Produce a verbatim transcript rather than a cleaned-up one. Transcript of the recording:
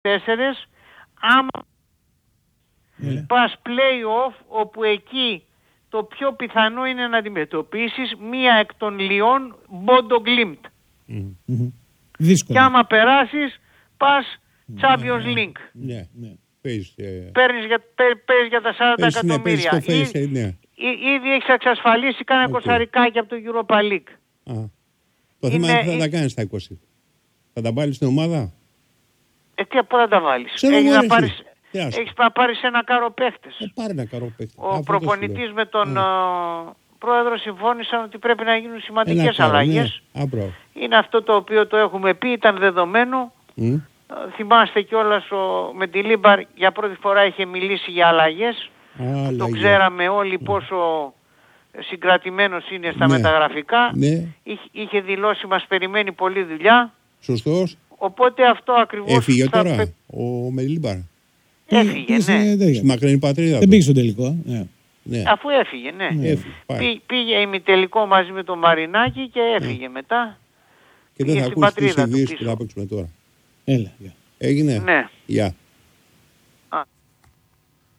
τέσσερις, άμα yeah. πας play-off, όπου εκεί το πιο πιθανό είναι να αντιμετωπίσεις μία εκ των Λιών Μπόντο Γκλίμπτ. Mm-hmm. Και άμα περάσεις, πας Champions ναι, League. Ναι, ναι. Παίζεις, ε... Παίρνεις για, παίζεις για τα σαράντα παίζεις, εκατομμύρια. Ναι, face, Ή, ναι. ή, ήδη έχεις εξασφαλίσει κάνα okay. κοσαρικάκι από το Europa League. Α. Το θέμα είναι τι θα τα κάνεις στα είκοσι. Θα τα βάλεις στην ομάδα. Ε, τι, πού θα τα βάλεις. Έχεις να πάρεις, έχεις να πάρεις ένα κάρο παίχτες. Ε, πάρει ένα κάρο παίχτες. Ο προπονητής με τον mm. πρόεδρο συμφώνησαν ότι πρέπει να γίνουν σημαντικές αλλαγές. Ναι. Είναι αυτό το οποίο το έχουμε πει, ήταν δεδομένο. Mm. Θυμάστε κιόλας με τη Λίμπαρ για πρώτη φορά είχε μιλήσει για αλλαγές. Ah, το ξέραμε όλοι mm. πόσο συγκρατημένος είναι στα ναι. μεταγραφικά. Ναι. Είχε, είχε δηλώσει μας περιμένει πολλή δουλειά. Σωστός. Οπότε αυτό ακριβώς... Έφυγε θα... τώρα ο Μελίμπαρ. Έφυγε, ναι. Στη μακρινή πατρίδα. Δεν πήγε στο τελικό. Ναι. Ναι. Αφού έφυγε, ναι. ναι. Έφυγε, Πή, πήγε ημιτελικό μαζί με τον Μαρινάκη και έφυγε ναι. μετά. Και δεν θα ακούσει τις ειδήσεις που θα παίξουμε τώρα. Έλα. Έγινε. Ναι. Γεια.